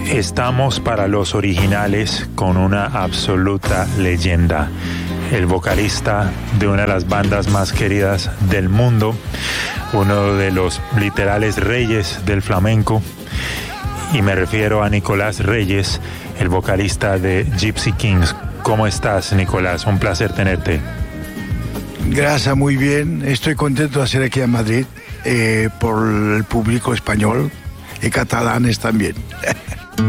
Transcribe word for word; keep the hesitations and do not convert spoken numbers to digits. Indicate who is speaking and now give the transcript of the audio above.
Speaker 1: Estamos para los originales con una absoluta leyenda, el vocalista de una de las bandas más queridas del mundo, uno de los literales reyes del flamenco, y me refiero a Nicolás Reyes, el vocalista de Gypsy Kings. ¿Cómo estás, Nicolás? Un placer tenerte.
Speaker 2: Gracias, muy bien. Estoy contento de estar aquí en Madrid, eh, por el público español y catalanes también.